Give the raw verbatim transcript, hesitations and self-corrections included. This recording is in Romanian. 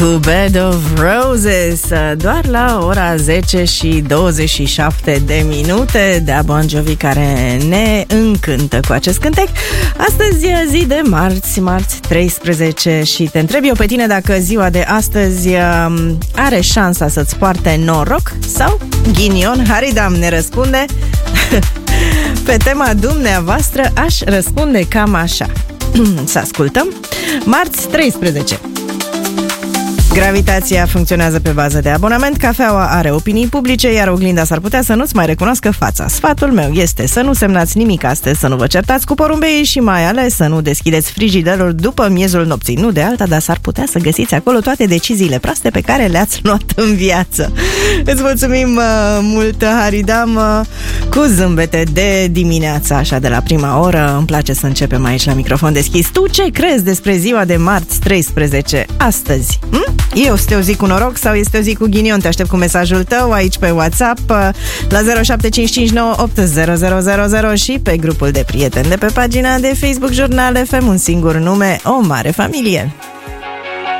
To Bed of Roses, doar la ora zece și douăzeci și șapte de minute, de Bon Jovi, care ne încântă cu acest cântec. Astăzi e zi de marți, marți treisprezece, și te întreb eu pe tine dacă ziua de astăzi are șansa să-ți poarte noroc sau ghinion. Haridam ne răspunde. Pe tema dumneavoastră aș răspunde cam așa. Să ascultăm. Marți treisprezece. Gravitația funcționează pe bază de abonament, cafeaua are opinii publice, iar oglinda s-ar putea să nu-ți mai recunoască fața. Sfatul meu este să nu semnați nimic astăzi, să nu vă certați cu porumbeii și mai ales să nu deschideți frigiderul după miezul nopții. Nu de alta, dar s-ar putea să găsiți acolo toate deciziile proaste pe care le-ați luat în viață. Îți mulțumim uh, mult, Haridam, uh, cu zâmbete de dimineață, așa de la prima oră. Îmi place să începem aici la microfon deschis. Tu ce crezi despre ziua de marți treisprezece astăzi? Hm? Este o zi cu noroc sau este o zi cu ghinion? Te aștept cu mesajul tău aici pe WhatsApp la zero șapte cinci cinci nouă opt zero zero zero zero și pe grupul de prieteni de pe pagina de Facebook Jurnal F M. Un singur nume, o mare familie.